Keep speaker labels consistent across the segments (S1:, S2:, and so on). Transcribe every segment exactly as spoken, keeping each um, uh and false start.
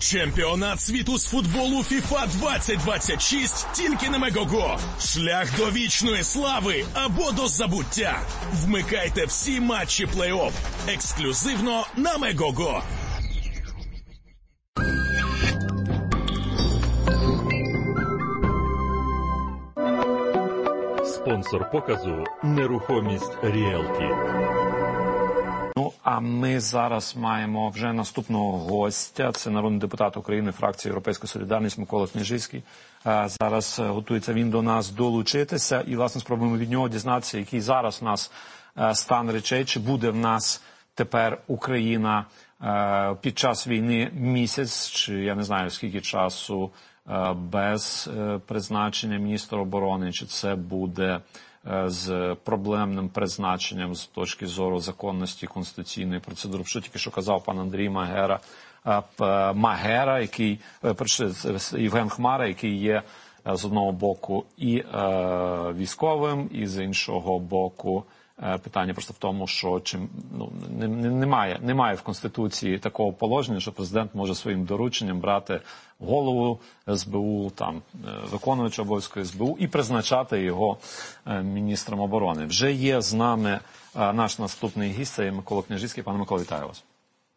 S1: Чемпіонат світу з футболу FIFA двадцять двадцять шість тільки на Мегого. Шлях до вічної слави або до забуття. Вмикайте всі матчі плей-офф. Ексклюзивно на Мегого.
S2: Спонсор показу «Нерухомість Ріелті».
S3: Ну, а ми зараз маємо вже наступного гостя. Це народний депутат України, фракції «Європейська солідарність» Микола Княжицький. Зараз готується він до нас долучитися. І, власне, спробуємо від нього дізнатися, який зараз у нас стан речей. Чи буде в нас тепер Україна під час війни місяць, чи я не знаю, скільки часу, без призначення міністра оборони, чи це буде з проблемним призначенням з точки зору законності конституційної процедури. Що тільки що казав пан Андрій Магера, Магера, який, Євген Хмара, який є з одного боку і військовим, і з іншого боку питання просто в тому, що чим, ну, немає, немає в Конституції такого положення, що президент може своїм дорученням брати голову ес бе у, там, виконувача обов'язку ес бе у і призначати його міністром оборони. Вже є з нами наш наступний гість, це Микола Княжицький. Пане Микола, вітаю вас.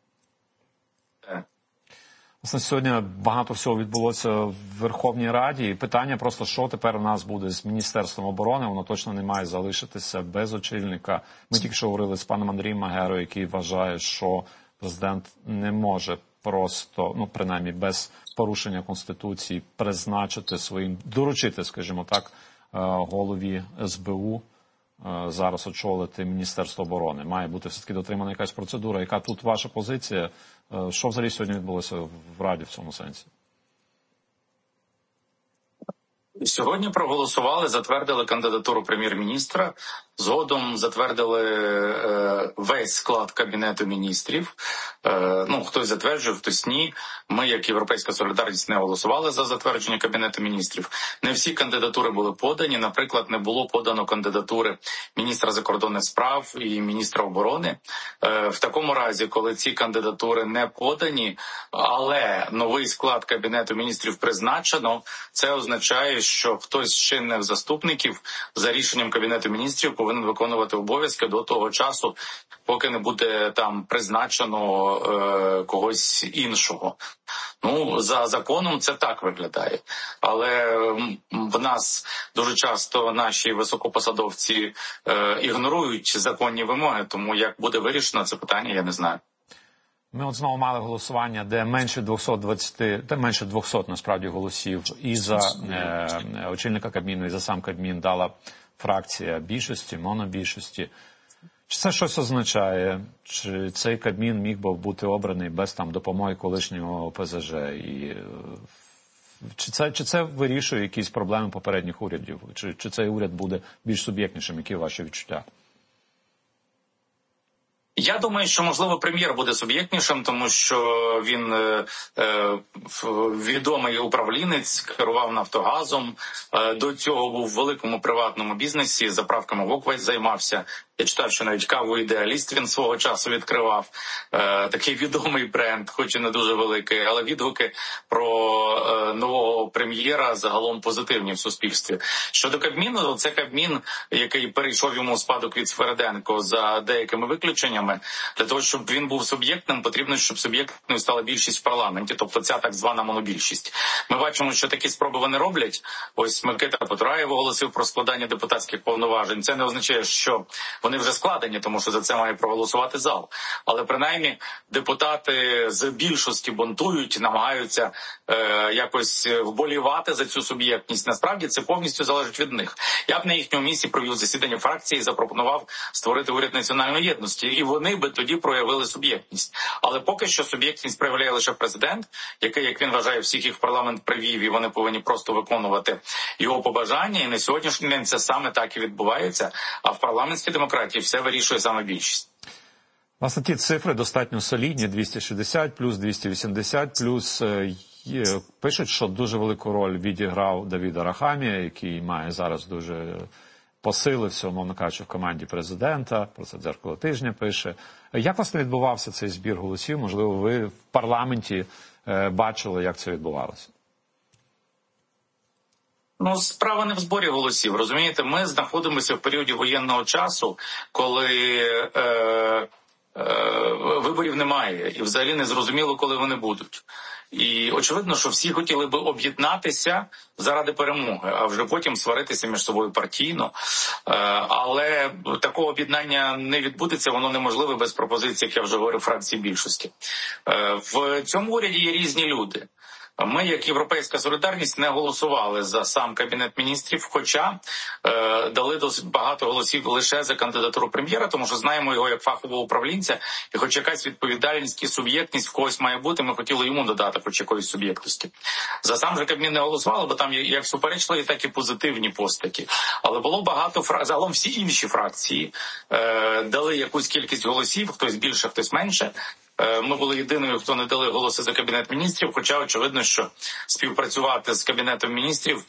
S3: Власне, сьогодні багато всього відбулося в Верховній Раді. І питання просто, що тепер у нас буде з Міністерством оборони. Воно точно не має залишитися без очільника. Ми тільки що говорили з паном Андрієм Магерою, який вважає, що президент не може просто, ну, принаймні, без порушення Конституції призначити своїм, доручити, скажімо так, голові ес бе у зараз очолити Міністерство оборони. Має бути все-таки дотримана якась процедура. Яка тут ваша позиція? Що взагалі сьогодні відбулося в Раді в цьому сенсі?
S4: Сьогодні проголосували, затвердили кандидатуру прем'єр-міністра, згодом затвердили е, весь склад Кабінету міністрів. Е, ну, хтось затверджує, хтось ні. Ми, як Європейська солідарність, не голосували за затвердження Кабінету міністрів. Не всі кандидатури були подані. Наприклад, не було подано кандидатури міністра закордонних справ і міністра оборони. Е, в такому разі, коли ці кандидатури не подані, але новий склад Кабінету міністрів призначено, це означає, що хтось з чинних заступників за рішенням Кабінету міністрів повинен виконувати обов'язки до того часу, поки не буде там призначено е, когось іншого. Ну, за законом це так виглядає. Але в нас дуже часто наші високопосадовці е, ігнорують законні вимоги, тому як буде вирішено це питання, я не знаю.
S3: Ми от знову мали голосування, де менше двохсот двадцяти, де менше двохсот, насправді, голосів і за е, очільника Кабміну, і за сам Кабмін дала фракція більшості, монобільшості. Чи це щось означає? Чи цей Кабмін міг би бути обраний без там допомоги колишнього о пе зе же? І, чи, це, чи це вирішує якісь проблеми попередніх урядів? Чи, чи цей уряд буде більш суб'єктнішим? Які ваші відчуття?
S4: Я думаю, що, можливо, прем'єр буде суб'єктнішим, тому що він е, е, відомий управлінець, керував «Нафтогазом», е, до цього був в великому приватному бізнесі, заправками «Воквець» займався. Я читав, що навіть каву «Ідеаліст» він свого часу відкривав. Е, такий відомий бренд, хоч і не дуже великий, але відгуки про е, нового прем'єра загалом позитивні в суспільстві. Щодо Кабміну, це Кабмін, який перейшов йому в спадок від Свериденко за деякими виключеннями. Для того, щоб він був суб'єктним, потрібно, щоб суб'єктною стала більшість в парламенті, тобто ця так звана монобільшість. Ми бачимо, що такі спроби вони роблять. Ось Микита Потураєв оголосив про складання депутатських повноважень. Це не означає, що вони вже складені, тому що за це має проголосувати зал. Але принаймні депутати з більшості бунтують, намагаються е, якось вболівати за цю суб'єктність. Насправді це повністю залежить від них. Я б на їхньому місці провів засідання фракції і запропонував створити уряд національної єдності. І вони би тоді проявили суб'єктність. Але поки що суб'єктність проявляє лише президент, який, як він вважає, всіх їх в парламент привів, і вони повинні просто виконувати його побажання. І на сьогоднішній день це саме так і відбувається. А в парламентській демократії все вирішує саме більшість.
S3: Власне, ті цифри достатньо солідні, двісті шістдесят плюс, двісті вісімдесят плюс. Пишуть, що дуже велику роль відіграв Давид Арахамія, який має зараз дуже посилився, умовно кажучи, в команді президента, про це «Дзеркало тижня» пише. Як власне відбувався цей збір голосів? Можливо, ви в парламенті бачили, як це відбувалося?
S4: Ну, справа не в зборі голосів, розумієте? Ми знаходимося в періоді воєнного часу, коли е, е, виборів немає і взагалі не зрозуміло, коли вони будуть. І очевидно, що всі хотіли би об'єднатися заради перемоги, а вже потім сваритися між собою партійно. Але такого об'єднання не відбудеться, воно неможливе без пропозицій, як я вже говорив, фракції більшості. В цьому уряді є різні люди. Ми, як Європейська солідарність, не голосували за сам Кабінет міністрів, хоча е, дали досить багато голосів лише за кандидатуру прем'єра, тому що знаємо його як фахового управлінця, і хоч якась відповідальність і суб'єктність в когось має бути, ми хотіли йому додати хоч якоїсь суб'єктності. За сам же Кабмін не голосували, бо там є як суперечливі, так і позитивні постаті. Але було багато фракцій, загалом всі інші фракції е, дали якусь кількість голосів, хтось більше, хтось менше. Ми були єдиною, хто не дали голоси за Кабінет міністрів, хоча очевидно, що співпрацювати з Кабінетом міністрів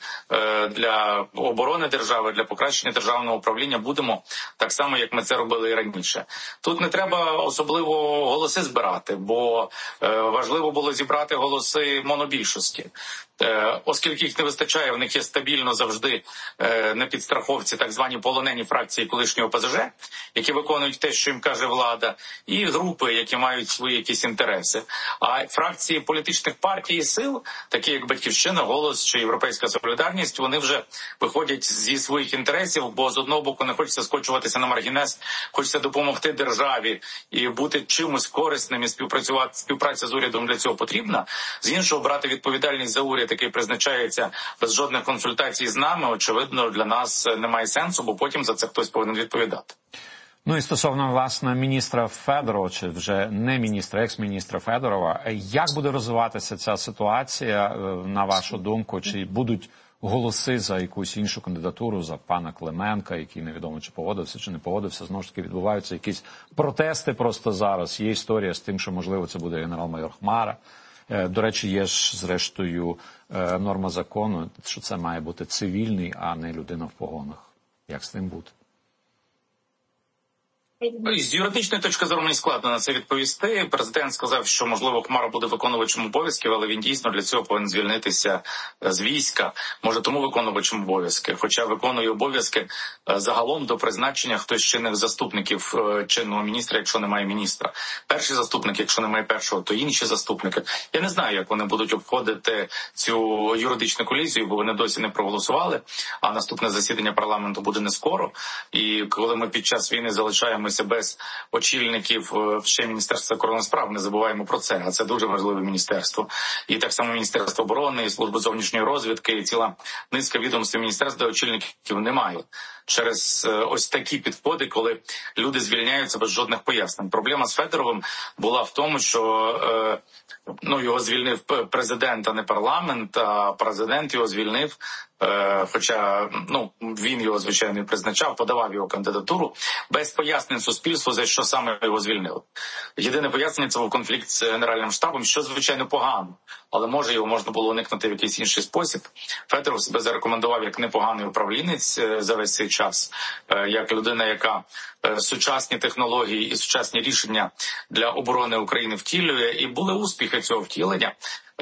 S4: для оборони держави, для покращення державного управління будемо так само, як ми це робили і раніше. Тут не треба особливо голоси збирати, бо важливо було зібрати голоси монобільшості. Оскільки їх не вистачає, в них є стабільно завжди на підстраховці так звані полонені фракції колишнього О Пе Зе Же, які виконують те, що їм каже влада, і групи, які мають свої якісь інтереси. А фракції політичних партій і сил, такі як «Батьківщина», «Голос» чи «Європейська солідарність», вони вже виходять зі своїх інтересів, бо з одного боку не хочеться скочуватися на маргінес, хочеться допомогти державі і бути чимось корисним і співпрацювати. Співпраця з урядом для цього потрібна. З іншого, брати відповідальність за уряд, який призначається без жодних консультацій з нами, очевидно, для нас немає сенсу, бо потім за це хтось повинен відповідати.
S3: Ну і стосовно, власне, міністра Федорова, чи вже не міністра, екс-міністра Федорова, як буде розвиватися ця ситуація, на вашу думку? Чи будуть голоси за якусь іншу кандидатуру, за пана Клименка, який невідомо, чи погодився, чи не погодився? Знову ж таки, відбуваються якісь протести просто зараз. Є історія з тим, що, можливо, це буде генерал-майор Хмара. До речі, є ж, зрештою, норма закону, що це має бути цивільний, а не людина в погонах. Як з тим бути?
S4: З юридичної точки зору мені складно на це відповісти. Президент сказав, що, можливо, Хмара буде виконувачем обов'язків, але він дійсно для цього повинен звільнитися з війська. Може, тому виконувачем обов'язки. Хоча виконує обов'язки загалом до призначення хтось з чинних заступників чинного міністра, якщо немає міністра. Перший заступник, якщо немає першого, то інші заступники. Я не знаю, як вони будуть обходити цю юридичну колізію, бо вони досі не проголосували, а наступне засідання парламенту буде не скоро. І коли ми під час війни залишаємо без очільників ще Міністерства закордонних справ, не забуваємо про це, а це дуже важливе міністерство. І так само Міністерство оборони, і Служба зовнішньої розвідки, і ціла низка відомств міністерства, де очільників немає. Через ось такі підходи, коли люди звільняються без жодних пояснень. Проблема з Федоровим була в тому, що ну, його звільнив президент, а не парламент, а президент його звільнив, хоча ну, він його, звичайно, призначав, подавав його кандидатуру, без пояснень суспільству, за що саме його звільнили. Єдине пояснення – це був конфлікт з Генеральним штабом, що, звичайно, погано, але може його можна було уникнути в якийсь інший спосіб. Федоров себе зарекомендував як непоганий управлінець за весь цей час, як людина, яка сучасні технології і сучасні рішення для оборони України втілює, і були успіхи цього втілення.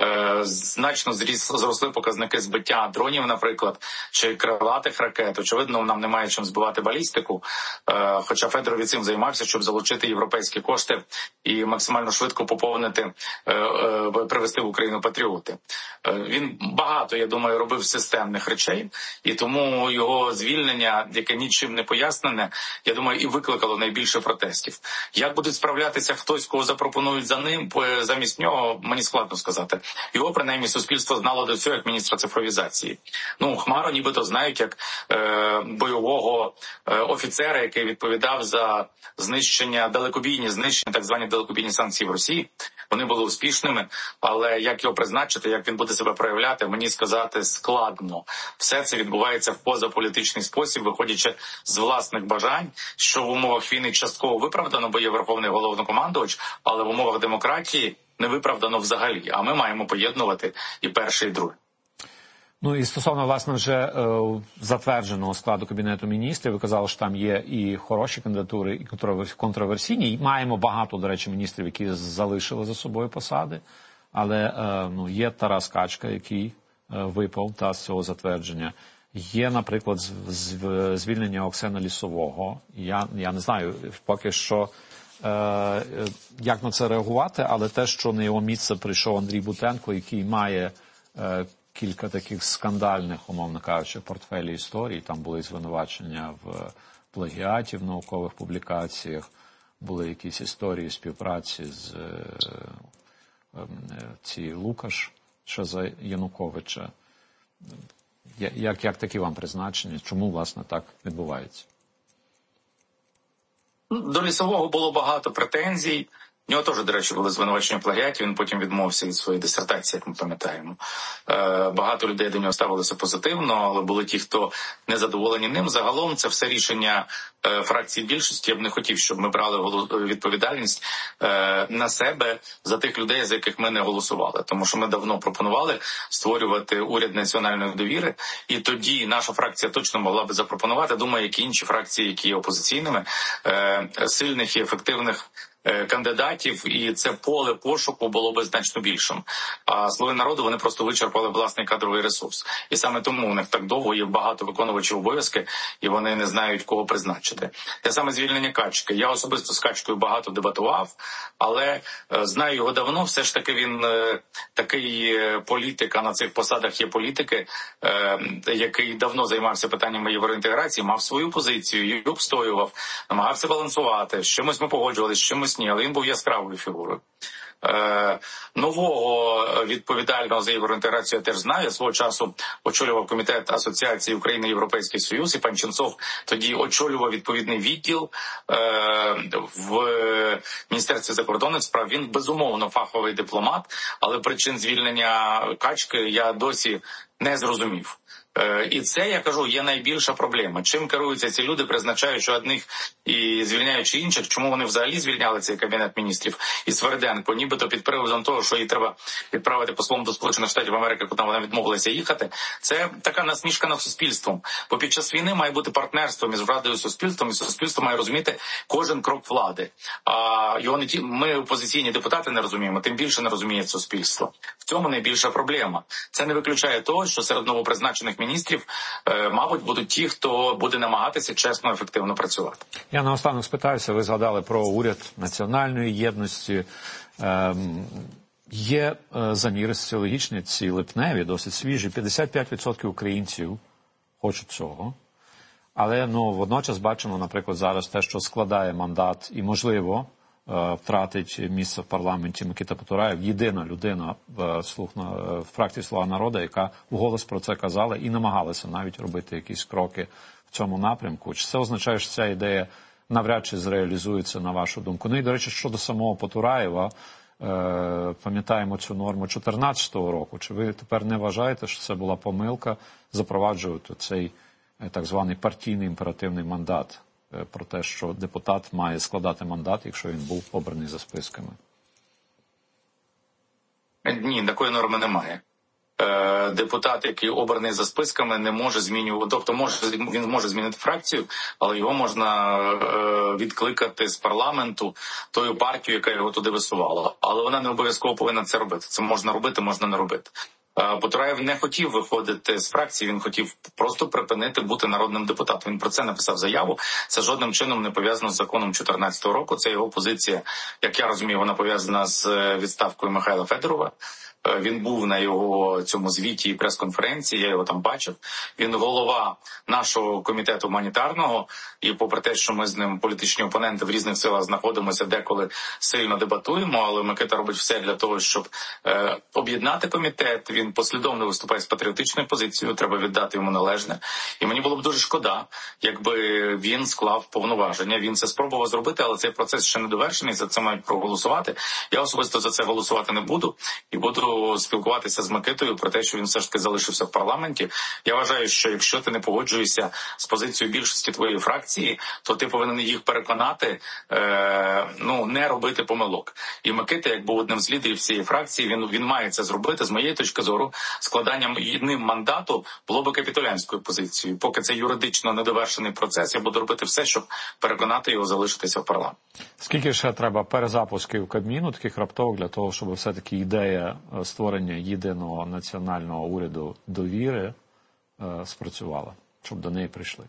S4: Значно зросли показники збиття дронів, наприклад, чи крилатих ракет. Очевидно, нам немає чим збивати балістику, хоча Федоров цим займався, щоб залучити європейські кошти і максимально швидко поповнити, привести в Україну патріоти. Він багато, я думаю, робив системних речей, і тому його звільнення, яке нічим не пояснене, я думаю, і викликало найбільше протестів. Як будуть справлятися хтось, кого запропонують за ним, замість нього, мені складно сказати. Його, принаймні, суспільство знало до цього як міністра цифровізації. Ну, Хмару нібито знають як е, бойового е, офіцера, який відповідав за знищення, далекобійні знищення, так звані далекобійні санкції в Росії. Вони були успішними, але як його призначити, як він буде себе проявляти, мені сказати складно. Все це відбувається в позаполітичний спосіб, виходячи з власних бажань, що в умовах війни частково виправдано, бо є верховний головнокомандувач, але в умовах демократії не виправдано взагалі, а ми маємо поєднувати і перше, і друге.
S3: Ну і стосовно, власне, вже е, затвердженого складу Кабінету міністрів, ви казали, що там є і хороші кандидатури, і контроверсійні. І маємо багато, до речі, міністрів, які залишили за собою посади. Але е, ну, є Тарас Качка, який е, випав та, з цього затвердження. Є, наприклад, звільнення Оксани Лісового. Я, я не знаю поки що, е, як на це реагувати, але те, що на його місце прийшов Андрій Бутенко, який має е, кілька таких скандальних, умовно кажучи, портфелі історій. Там були звинувачення в плагіаті в наукових публікаціях, були якісь історії співпраці з е, е, ці Лукаш, що за Януковича. Як, як такі вам призначення? Чому, власне, так відбувається?
S4: До Лісового було багато претензій. В нього теж, до речі, були звинувачення в плагіаті, він потім відмовився від своєї дисертації, як ми пам'ятаємо. Е, багато людей до нього ставилися позитивно, але були ті, хто не задоволені ним. Загалом це все рішення е, фракції більшості. Я б не хотів, щоб ми брали відповідальність е, на себе за тих людей, за яких ми не голосували. Тому що ми давно пропонували створювати уряд національної довіри, і тоді наша фракція точно могла би запропонувати, думаю, як і інші фракції, які є опозиційними, е, сильних і ефективних кандидатів, і це поле пошуку було би значно більшим. А «Слуги народу» вони просто вичерпали власний кадровий ресурс. І саме тому у них так довго є багато виконувачів обов'язки, і вони не знають, кого призначити. Те саме звільнення Качки. Я особисто з Качкою багато дебатував, але е, знаю його давно. Все ж таки він е, такий політик, а на цих посадах є політики, е, який давно займався питаннями євроінтеграції, мав свою позицію, її обстоював, намагався балансувати. З чимось ми погоджувалися, з чимось ні, але він був яскравою фігурою. Е, нового відповідального за євроінтеграцію я теж знаю. Я свого часу очолював комітет Асоціації України Європейський Союз, і пан Ченцов тоді очолював відповідний відділ е, в Міністерстві закордонних справ. Він, безумовно, фаховий дипломат, але причин звільнення Качки я досі не зрозумів. І це, я кажу, є найбільша проблема. Чим керуються ці люди, призначаючи одних і звільняючи інших? Чому вони взагалі звільняли цей Кабінет міністрів? І Сверденко, нібито під приводом того, що її треба відправити послом до Сполучених Штатів Америки, куди вона відмовилася їхати. Це така насмішка над суспільством. Бо під час війни має бути партнерство між владою і суспільством, і суспільство має розуміти кожен крок влади. А його не ті... ми, опозиційні депутати, не розуміємо, тим більше не розуміє суспільство. В цьому найбільша проблема. Це не виключає того, що серед новопризначених міністрів, е, мабуть, будуть ті, хто буде намагатися чесно, ефективно працювати.
S3: Я наостанок спитаюся, ви згадали про уряд національної єдності. Е, є е, заміри соціологічні, ці липневі, досить свіжі. п'ятдесят п'ять відсотків українців хочуть цього. Але ну, водночас бачимо, наприклад, зараз те, що складає мандат і, можливо, втратить місце в парламенті Микита Потураєв, єдина людина в, слух, в фракції «Слуга народу», яка вголос про це казала і намагалася навіть робити якісь кроки в цьому напрямку. Чи це означає, що ця ідея навряд чи зреалізується, на вашу думку? Ну і, до речі, щодо самого Потураєва, е, пам'ятаємо цю норму чотирнадцятого року. Чи ви тепер не вважаєте, що це була помилка запроваджувати цей так званий партійний імперативний мандат? Про те, що депутат має складати мандат, якщо він був обраний за списками?
S4: Ні, такої норми немає. Депутат, який обраний за списками, не може змінювати, тобто може, він може змінити фракцію, але його можна відкликати з парламенту тою партією, яка його туди висувала. Але вона не обов'язково повинна це робити. Це можна робити, можна не робити. Потураєв не хотів виходити з фракції, він хотів просто припинити бути народним депутатом. Він про це написав заяву. Це жодним чином не пов'язано з законом чотирнадцятого року. Це його позиція, як я розумію, вона пов'язана з відставкою Михайла Федорова. Він був на його цьому звіті і прес-конференції, я його там бачив. Він голова нашого комітету гуманітарного, і попри те, що ми з ним політичні опоненти в різних силах знаходимося, деколи сильно дебатуємо, але Микита робить все для того, щоб е, об'єднати комітет. Він послідовно виступає з патріотичною позицією, треба віддати йому належне. І мені було б дуже шкода, якби він склав повноваження. Він це спробував зробити, але цей процес ще не довершений, за це мають проголосувати. Я особисто за це голосувати не буду і буду буду спілкуватися з Микитою про те, що він все ж таки залишився в парламенті. Я вважаю, що якщо ти не погоджуєшся з позицією більшості твоєї фракції, то ти повинен їх переконати, е, ну, не робити помилок. І Микита, як був одним з лідерів цієї фракції, він, він має це зробити. З моєї точки зору, складанням ним мандату було би капітулянською позицією. Поки це юридично недовершений процес, я буду робити все, щоб переконати його залишитися в парламенті.
S3: Скільки ще треба перезапусків Кабміну, таких раптових, для того, щоб все-таки ідея створення єдиного національного уряду довіри е, спрацювала, щоб до неї прийшли?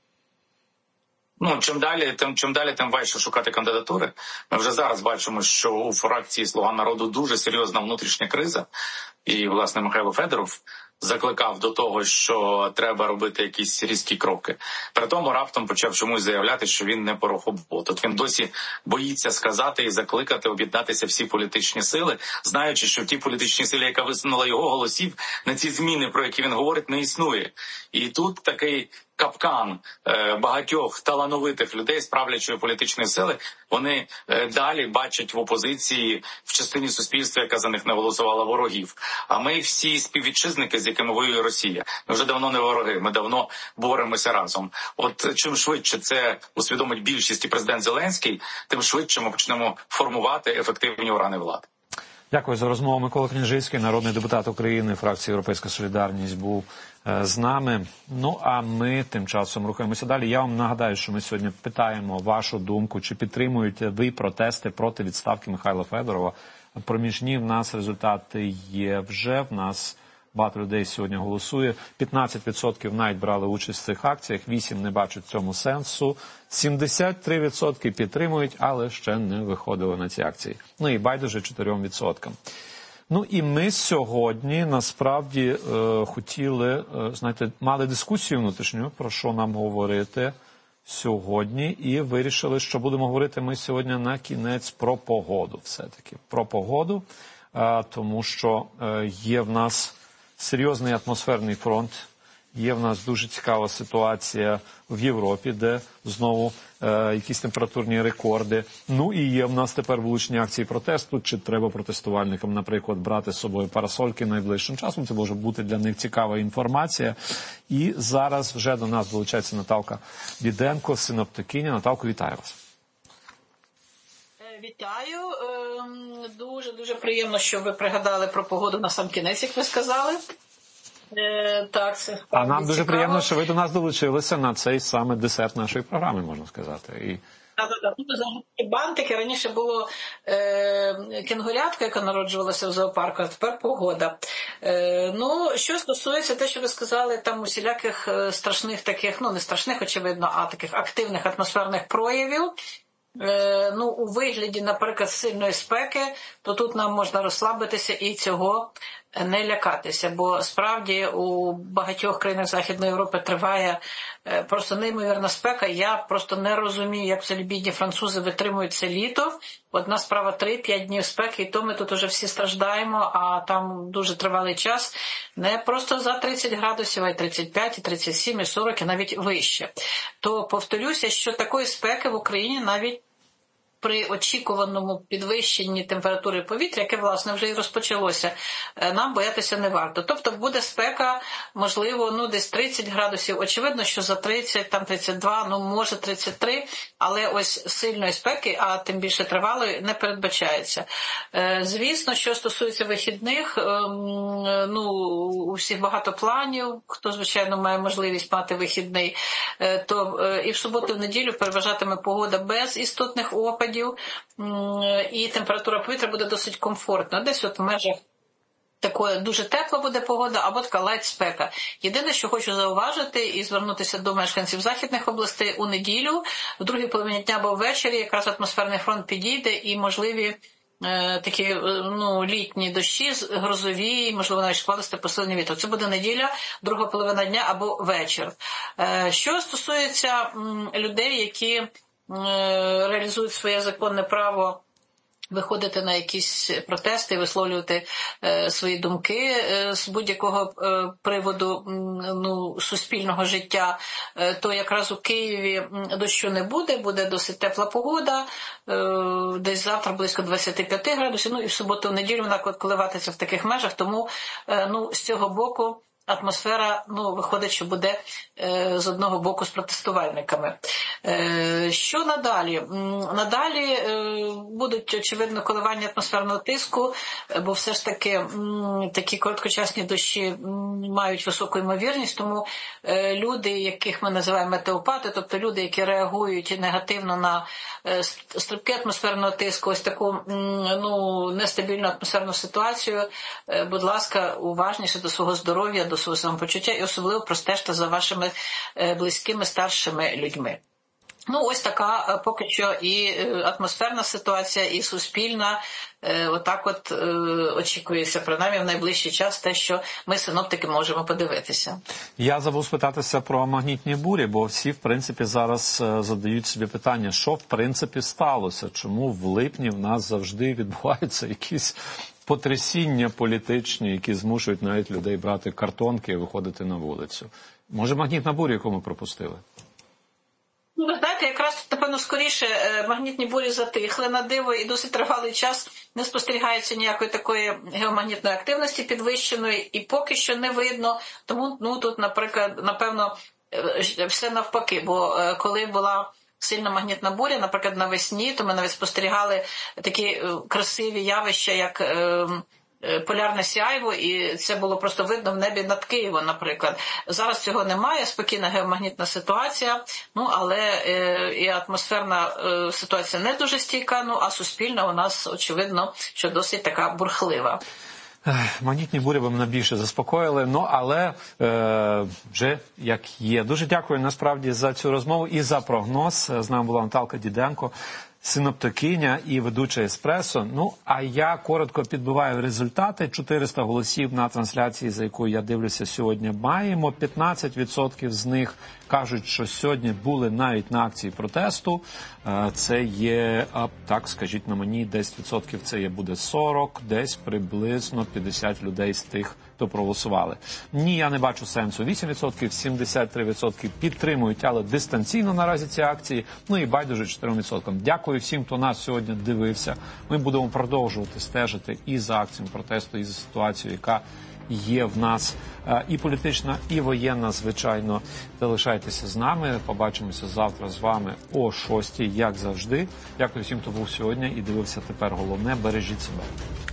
S4: Ну, чим далі, тим, чим далі, тим важче шукати кандидатури. Ми вже зараз бачимо, що у фракції «Слуга народу» дуже серйозна внутрішня криза. І, власне, Михайло Федоров закликав до того, що треба робити якісь різкі кроки. При тому раптом почав чомусь заявляти, що він не порохобот. От він досі боїться сказати і закликати об'єднатися всі політичні сили, знаючи, що ті політичні сили, яка висунула його голосів, на ці зміни, про які він говорить, не існує. І тут такий капкан е, багатьох талановитих людей з правлячої політичної сили, вони е, далі бачать в опозиції в частині суспільства, яка за них не голосувала, ворогів. А ми всі співвітчизники, з якими воює Росія. Ми вже давно не вороги, ми давно боремося разом. От чим швидше це усвідомить більшість і президент Зеленський, тим швидше ми почнемо формувати ефективні органи влади.
S3: Дякую за розмову. Микола Княжицький, народний депутат України, фракції «Європейська солідарність», був з нами. Ну, а ми тим часом рухаємося далі. Я вам нагадаю, що ми сьогодні питаємо вашу думку, чи підтримуєте ви протести проти відставки Михайла Федорова. Проміжні в нас результати є вже, в нас багато людей сьогодні голосує. п'ятнадцять відсотків навіть брали участь в цих акціях, вісім відсотків не бачать в цьому сенсу, сімдесят три відсотки підтримують, але ще не виходили на ці акції. Ну і байдуже чотирьом відсоткам. Ну і ми сьогодні насправді е, хотіли, е, знаєте, мали дискусію внутрішню, про що нам говорити сьогодні, і вирішили, що будемо говорити ми сьогодні на кінець про погоду все-таки. Про погоду, е, тому що е, є в нас серйозний атмосферний фронт, є в нас дуже цікава ситуація в Європі, де знову е, якісь температурні рекорди. Ну і є в нас тепер вуличні акції протесту, чи треба протестувальникам, наприклад, брати з собою парасольки найближчим часом. Це може бути для них цікава інформація. І зараз вже до нас долучається Наталка Діденко, синоптикиня. Наталко, вітаю вас.
S5: Вітаю. Дуже-дуже приємно, що ви пригадали про погоду на сам кінець, як ви сказали. Е, так, це
S3: а нам дуже
S5: цікаво.
S3: приємно, що ви до нас долучилися на цей саме десерт нашої програми, можна сказати. І...
S5: Так, так, так. Бантики. Раніше було е, кенгурятка, яка народжувалася в зоопарку, а тепер погода. Е, ну, що стосується те, що ви сказали, там усіляких страшних таких, ну не страшних, очевидно, а таких активних атмосферних проявів, е, ну, у вигляді, наприклад, сильної спеки, то тут нам можна розслабитися і цього не лякатися, бо справді у багатьох країнах Західної Європи триває просто неймовірна спека. Я просто не розумію, як взагалі бідні французи витримують це літо. Одна справа три-п'ять днів спеки, і то ми тут уже всі страждаємо, а там дуже тривалий час. Не просто за тридцять градусів, а й тридцять п'ять, і тридцять сім, і сорок, і навіть вище. То повторюся, що такої спеки в Україні навіть при очікуваному підвищенні температури повітря, яке, власне, вже і розпочалося, нам боятися не варто. Тобто буде спека, можливо, ну десь тридцять градусів. Очевидно, що за тридцять, там тридцять два, ну може тридцять три, але ось сильної спеки, а тим більше тривалої, не передбачається. Звісно, що стосується вихідних, ну у всіх багато планів, хто, звичайно, має можливість мати вихідний, то і в суботу, і в неділю переважатиме погода без істотних опадів, і температура повітря буде досить комфортна. Десь от в межах такої дуже тепла буде погода, або така лайт-спека. Єдине, що хочу зауважити і звернутися до мешканців західних областей, у неділю, в другій половині дня або ввечері, якраз атмосферний фронт підійде і можливі е, такі ну, літні дощі, грозові, можливо, навіть шквалисте посилення вітру. Це буде неділя, друга половина дня або вечір. Е, що стосується м, людей, які реалізують своє законне право виходити на якісь протести, висловлювати е, свої думки е, з будь-якого е, приводу ну, суспільного життя, е, то якраз у Києві дощу не буде, буде досить тепла погода, е, десь завтра близько двадцять п'ять градусів, ну і в суботу, в неділю вона коливатися в таких межах, тому е, ну, з цього боку атмосфера, ну, виходить, що буде е, з одного боку з протестувальниками. Е, що надалі? Надалі е, будуть, очевидно, коливання атмосферного тиску, бо все ж таки м, такі короткочасні дощі м, мають високу ймовірність, тому е, люди, яких ми називаємо метеопати, тобто люди, які реагують негативно на е, стрибки атмосферного тиску, ось таку м, ну, нестабільну атмосферну ситуацію, е, будь ласка, уважніше до свого здоров'я, до свого самопочуття і особливо простежте за вашими близькими старшими людьми. Ну, ось така поки що і атмосферна ситуація, і суспільна. Отак от очікується, принаймні в найближчий час, те, що ми, синоптики, можемо подивитися.
S3: Я забув спитатися про магнітні бурі, бо всі, в принципі, зараз задають собі питання, що, в принципі, сталося? Чому в липні в нас завжди відбуваються якісь потрясіння політичні, які змушують навіть людей брати картонки і виходити на вулицю? Може, магнітна буря, яку ми пропустили?
S5: Ну, ви знаєте, якраз, напевно, скоріше магнітні бурі затихли на диво і досить тривалий час не спостерігається ніякої такої геомагнітної активності підвищеної і поки що не видно. Тому, ну, тут, наприклад, напевно, все навпаки, бо коли була сильна магнітна буря, наприклад, навесні, то ми навіть спостерігали такі красиві явища, як е, полярне сяйво, і це було просто видно в небі над Києвом, наприклад. Зараз цього немає, спокійна геомагнітна ситуація, ну, але е, і атмосферна е, ситуація не дуже стійка, ну, а суспільна у нас, очевидно, що досить така бурхлива.
S3: Магнітні бурі ви мене більше заспокоїли, ну, але е, вже як є. Дуже дякую, насправді, за цю розмову і за прогноз. З нами була Наталка Діденко, синоптикиня і ведуча «Еспресо». Ну, а я коротко підбиваю результати. чотириста голосів на трансляції, за якою я дивлюся сьогодні, маємо. п'ятнадцять відсотків з них кажуть, що сьогодні були навіть на акції протесту. Це є, так, скажіть на мені, десять відсотків це є буде сорок, десь приблизно п'ятдесят людей з тих, хто проголосували. Ні, я не бачу сенсу. вісім відсотків, сімдесят три відсотки підтримують, але дистанційно наразі ці акції. Ну і байдуже чотири відсотки. Дякую всім, хто нас сьогодні дивився. Ми будемо продовжувати стежити і за акціями протесту, і за ситуацією, яка є в нас і політична, і воєнна, звичайно. Залишайтеся з нами. Побачимося завтра з вами о шостій, як завжди. Дякую всім, хто був сьогодні і дивився тепер головне. Бережіть себе.